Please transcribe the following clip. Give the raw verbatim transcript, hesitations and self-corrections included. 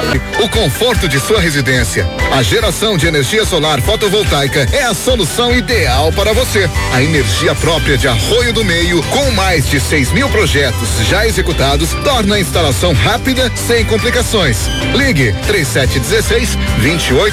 O conforto de sua residência. A geração de energia solar fotovoltaica é a solução ideal para você. A energia própria de Arroio do Meio, com mais de seis mil projetos já executados, torna a instalação rápida, sem complicações. Ligue três sete um seis, dois oito